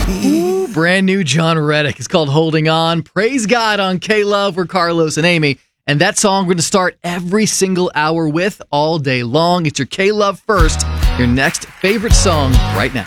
Ooh, brand new John Reddick. It's called Holding On. Praise God on K-Love. We're Carlos and Amy. And that song we're going to start every single hour with all day long. It's your K-Love First, your next favorite song right now.